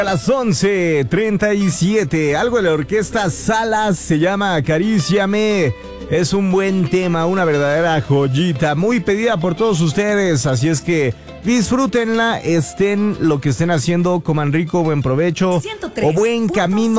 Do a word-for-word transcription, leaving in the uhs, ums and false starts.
A las once treinta y siete, algo de la orquesta Salas, se llama Acaríciame. Es un buen tema, una verdadera joyita, muy pedida por todos ustedes, así es que disfrútenla, estén lo que estén haciendo, coman rico, buen provecho o buen camino.